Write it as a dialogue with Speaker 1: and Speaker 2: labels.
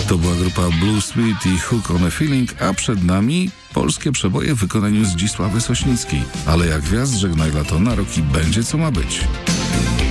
Speaker 1: To była grupa Blue Sweet i Hook on a Feeling, a przed nami polskie przeboje w wykonaniu Zdzisławy Sośnickiej. Ale jak gwiazd żegnaj lato, na roki będzie co ma być.